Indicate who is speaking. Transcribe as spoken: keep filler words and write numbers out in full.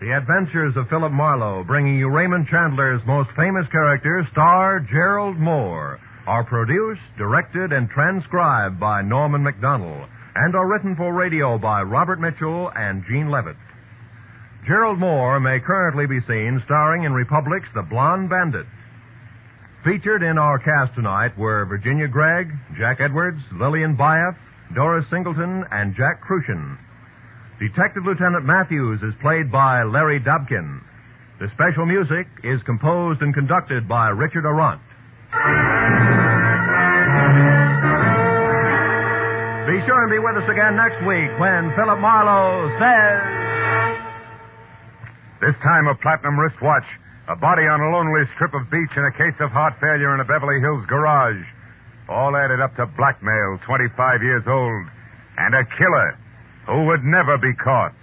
Speaker 1: The Adventures of Philip Marlowe, bringing you Raymond Chandler's most famous character, star Gerald Moore, are produced, directed, and transcribed by Norman Macdonnell, and are written for radio by Robert Mitchell and Gene Levitt. Gerald Moore may currently be seen starring in Republic's The Blonde Bandit. Featured in our cast tonight were Virginia Gregg, Jack Edwards, Lillian Buyeff, Doris Singleton, and Jack Crucian. Detective Lieutenant Matthews is played by Larry Dobkin. The special music is composed and conducted by Richard Arant. Be sure and be with us again next week when Philip Marlowe says...
Speaker 2: This time a platinum wristwatch, a body on a lonely strip of beach, and a case of heart failure in a Beverly Hills garage. All added up to blackmail, twenty-five years old, and a killer who would never be caught.